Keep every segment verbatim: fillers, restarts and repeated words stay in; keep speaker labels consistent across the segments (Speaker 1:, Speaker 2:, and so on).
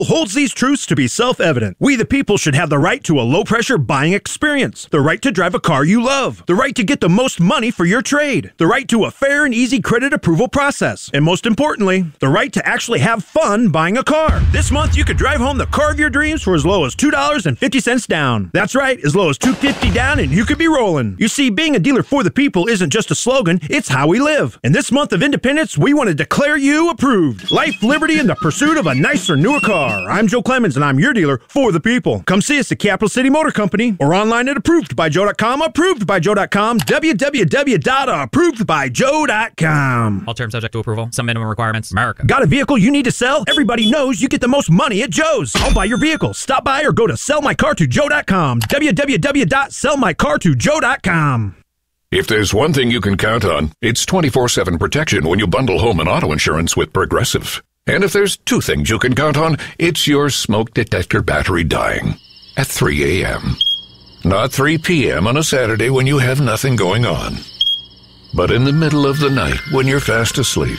Speaker 1: holds these truths to be self-evident. We the people should have the right to a low-pressure buying experience, the right to drive a car you love, the right to get the most money for your trade, the right to a fair and easy credit approval process, and most importantly, the right to actually have fun buying a car. This month, you could drive home the car of your dreams for as low as two dollars and fifty cents down. That's right, as low as two dollars and fifty cents down and you could be rolling. You see, being a dealer for the people isn't just a slogan, it's how we live. And this month of independence, we want to declare you approved. Life, liberty, and the pursuit of a nicer, newer car. I'm Joe Clemens, and I'm your dealer for the people. Come see us at Capital City Motor Company or online at approved by joe dot com, approved by joe dot com, w w w dot approved by joe dot com.
Speaker 2: All terms subject to approval. Some minimum requirements. America.
Speaker 1: Got a vehicle you need to sell? Everybody knows you get the most money at Joe's. I'll buy your vehicle. Stop by or go to sell my car to joe dot com, w w w dot sell my car to joe dot com.
Speaker 3: If there's one thing you can count on, it's twenty-four seven protection when you bundle home and auto insurance with Progressive. And if there's two things you can count on, it's your smoke detector battery dying at three a.m. Not three p.m. on a Saturday when you have nothing going on, but in the middle of the night when you're fast asleep.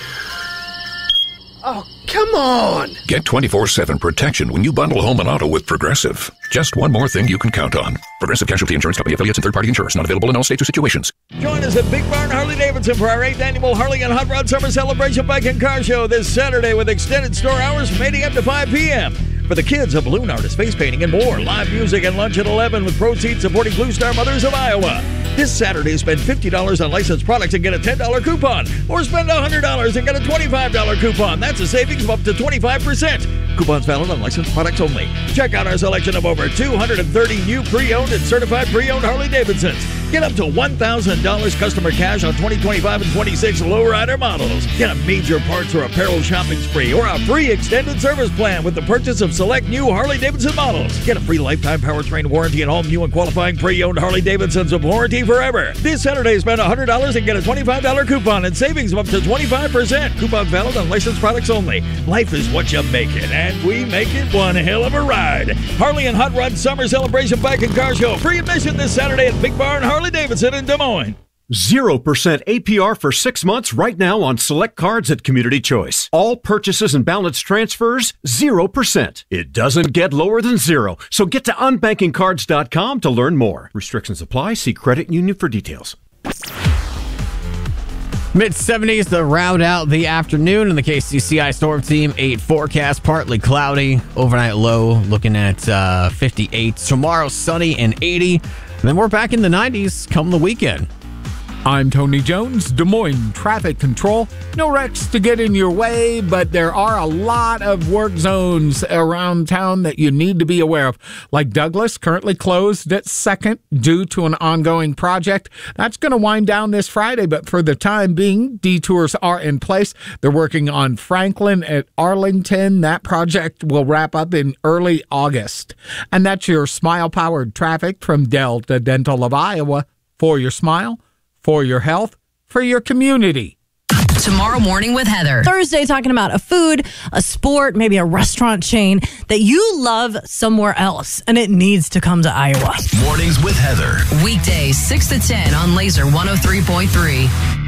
Speaker 4: Oh, come on!
Speaker 3: Get twenty-four seven protection when you bundle home and auto with Progressive. Just one more thing you can count on. Progressive Casualty Insurance Company, affiliates, and third-party insurers. Not available in all states or situations.
Speaker 5: Join us at Big Barn Harley-Davidson for our eighth annual Harley and Hot Rod Summer Celebration Bike and Car Show this Saturday with extended store hours from eight a.m. to five p.m. For the kids, a balloon artist, face painting, and more. Live music and lunch at eleven with proceeds supporting Blue Star Mothers of Iowa. This Saturday, spend fifty dollars on licensed products and get a ten dollars coupon. Or spend one hundred dollars and get a twenty-five dollars coupon. That's a savings of up to twenty-five percent. Coupons valid on licensed products only. Check out our selection of over two hundred thirty new pre-owned and certified pre-owned Harley-Davidsons. Get up to one thousand dollars customer cash on twenty twenty-five and twenty-six lowrider models. Get a major parts or apparel shopping spree or a free extended service plan with the purchase of select new Harley-Davidson models. Get a free lifetime powertrain warranty on all new and qualifying pre-owned Harley-Davidsons with warranty forever. This Saturday, spend one hundred dollars and get a twenty-five dollars coupon and savings of up to twenty-five percent. Coupon valid on licensed products only. Life is what you make it, and we make it one hell of a ride. Harley and Hot Rod Summer Celebration Bike and Car Show. Free admission this Saturday at Big Barn Harley-Davidson in Des Moines.
Speaker 6: zero percent A P R for six months right now on select cards at Community Choice. All purchases and balance transfers, zero percent. It doesn't get lower than zero. So get to unbanking cards dot com to learn more. Restrictions apply. See credit union for details.
Speaker 7: mid seventies to round out the afternoon in the K C C I Storm Team eight forecast. Partly cloudy. Overnight low looking at uh, fifty-eight. Tomorrow sunny and eighty. And then we're back in the nineties come the weekend.
Speaker 8: I'm Tony Jones, Des Moines Traffic Control. No wrecks to get in your way, but there are a lot of work zones around town that you need to be aware of. Like Douglas, currently closed at second due to an ongoing project. That's going to wind down this Friday, but for the time being, detours are in place. They're working on Franklin at Arlington. That project will wrap up in early August. And that's your Smile-powered traffic from Delta Dental of Iowa. For your smile, for your health, for your community.
Speaker 9: Tomorrow Morning with Heather.
Speaker 10: Thursday, talking about a food, a sport, maybe a restaurant chain that you love somewhere else, and it needs to come to Iowa.
Speaker 9: Mornings with Heather. Weekdays, six to ten on Laser one oh three point three.